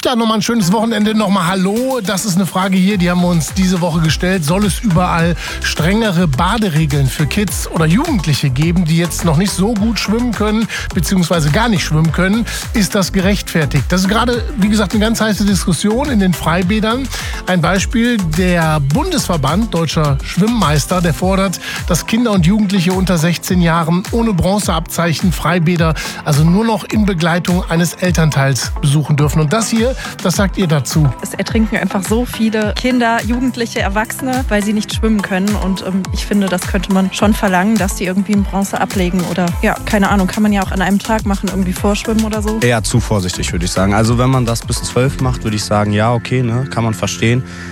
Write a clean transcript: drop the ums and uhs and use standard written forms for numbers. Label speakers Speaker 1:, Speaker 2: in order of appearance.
Speaker 1: Ja, nochmal ein schönes Wochenende. Nochmal Hallo. Das ist eine Frage hier, die haben wir uns diese Woche gestellt. Soll es überall strengere Baderegeln für Kids oder Jugendliche geben, die jetzt noch nicht so gut schwimmen können, beziehungsweise gar nicht schwimmen können? Ist das gerechtfertigt? Das ist gerade, wie gesagt, eine ganz heiße Diskussion in den Freibädern. Ein Beispiel, der Bundesverband Deutscher Schwimmmeister, der fordert, dass Kinder und Jugendliche unter 16 Jahren ohne Bronzeabzeichen Freibäder, also nur noch in Begleitung eines Elternteils besuchen dürfen. Und das hier, das sagt ihr dazu?
Speaker 2: Es ertrinken einfach so viele Kinder, Jugendliche, Erwachsene, weil sie nicht schwimmen können. Und ich finde, das könnte man schon verlangen, dass die irgendwie ein Bronze ablegen. Oder ja, keine Ahnung, kann man ja auch an einem Tag machen, irgendwie vorschwimmen oder so.
Speaker 3: Eher zu vorsichtig, würde ich sagen. Also wenn man das bis 12 macht, würde ich sagen, ja, okay, ne, kann man verstehen.